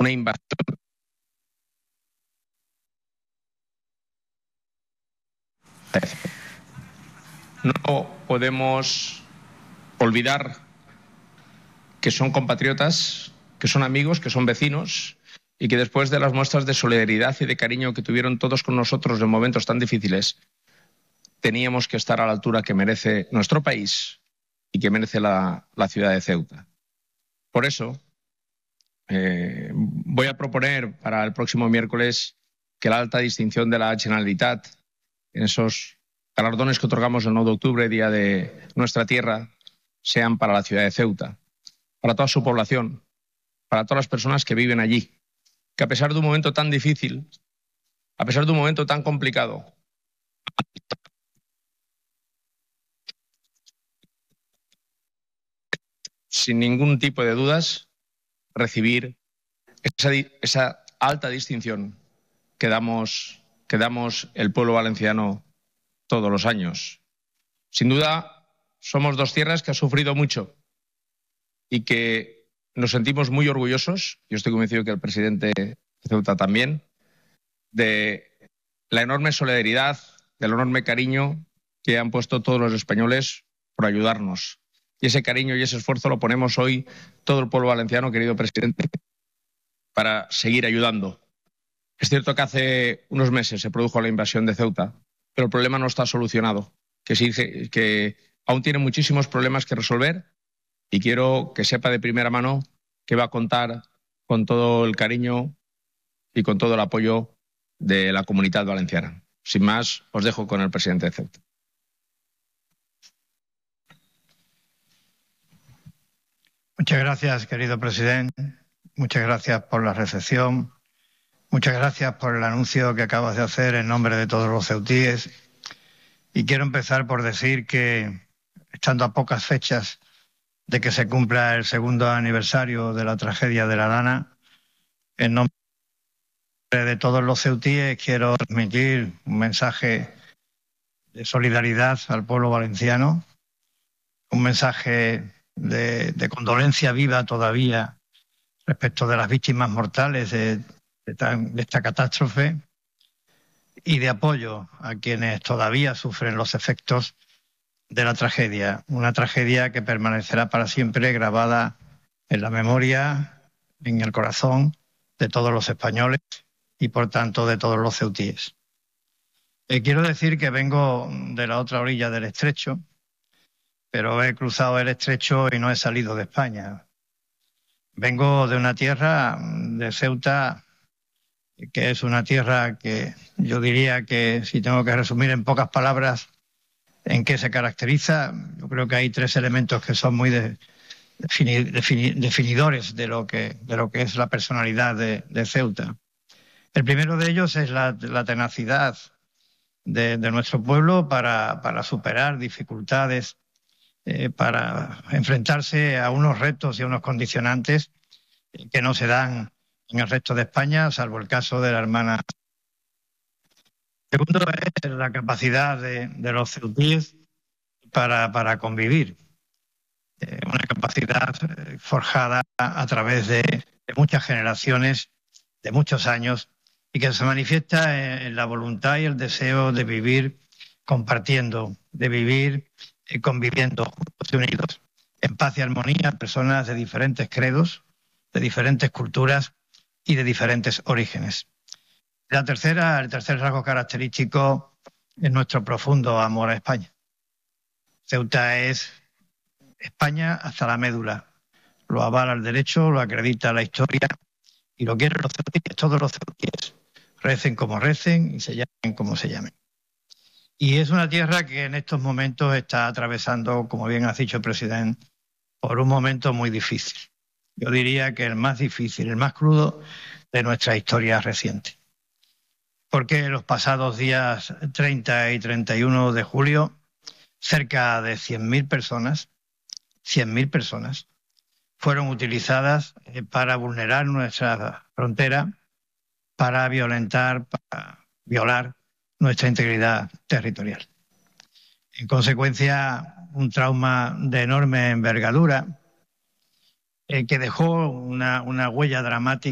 una invasión. No podemos olvidar que son compatriotas, que son amigos, que son vecinos y que después de las muestras de solidaridad y de cariño que tuvieron todos con nosotros en momentos tan difíciles, teníamos que estar a la altura que merece nuestro país y que merece la ciudad de Ceuta. Por eso, voy a proponer para el próximo miércoles que la alta distinción de la Generalitat, en esos galardones que otorgamos el 9 de octubre, día de nuestra tierra, sean para la ciudad de Ceuta, para toda su población, para todas las personas que viven allí, que a pesar de un momento tan difícil, a pesar de un momento tan complicado, sin ningún tipo de dudas, recibir esa alta distinción que damos el pueblo valenciano todos los años. Sin duda, somos dos tierras que han sufrido mucho y que nos sentimos muy orgullosos, yo estoy convencido que el presidente de Ceuta también, de la enorme solidaridad, del enorme cariño que han puesto todos los españoles por ayudarnos. Y ese cariño y ese esfuerzo lo ponemos hoy todo el pueblo valenciano, querido presidente, para seguir ayudando. Es cierto que hace unos meses se produjo la invasión de Ceuta, pero el problema no está solucionado, que aún tiene muchísimos problemas que resolver y quiero que sepa de primera mano que va a contar con todo el cariño y con todo el apoyo de la Comunitat Valenciana. Sin más, os dejo con el presidente de Ceuta. Muchas gracias, querido presidente. Muchas gracias por la recepción. Muchas gracias por el anuncio que acabas de hacer en nombre de todos los ceutíes. Y quiero empezar por decir que, estando a pocas fechas de que se cumpla el segundo aniversario de la tragedia de La Dana, en nombre de todos los ceutíes quiero transmitir un mensaje de solidaridad al pueblo valenciano, un mensaje de condolencia viva todavía respecto de las víctimas mortales de esta catástrofe y de apoyo a quienes todavía sufren los efectos de la tragedia, una tragedia que permanecerá para siempre grabada en la memoria, en el corazón de todos los españoles y por tanto de todos los ceutíes. Quiero decir que vengo de la otra orilla del estrecho, pero he cruzado el estrecho y no he salido de España. Vengo de una tierra, de Ceuta, que es una tierra que yo diría que, si tengo que resumir en pocas palabras en qué se caracteriza, yo creo que hay tres elementos que son muy definidores de lo que es la personalidad de Ceuta. El primero de ellos es la tenacidad de nuestro pueblo para superar dificultades, para enfrentarse a unos retos y a unos condicionantes que no se dan en el resto de España, salvo el caso de la hermana. Segundo es la capacidad de los ceutíes para convivir, una capacidad forjada a través de muchas generaciones, de muchos años, y que se manifiesta en la voluntad y el deseo de vivir compartiendo, de vivir conviviendo juntos y unidos, en paz y armonía, personas de diferentes credos, de diferentes culturas y de diferentes orígenes. El tercer rasgo característico es nuestro profundo amor a España. Ceuta es España hasta la médula. Lo avala el derecho, lo acredita la historia y lo quieren los ceutíes, todos los ceutíes. Recen como recen y se llamen como se llamen. Y es una tierra que en estos momentos está atravesando, como bien ha dicho el presidente, por un momento muy difícil. Yo diría que el más difícil, el más crudo de nuestra historia reciente. Porque los pasados días 30 y 31 de julio, cerca de 100.000 personas, fueron utilizadas para vulnerar nuestra frontera, para violentar, para violar nuestra integridad territorial. En consecuencia, un trauma de enorme envergadura que dejó una huella dramática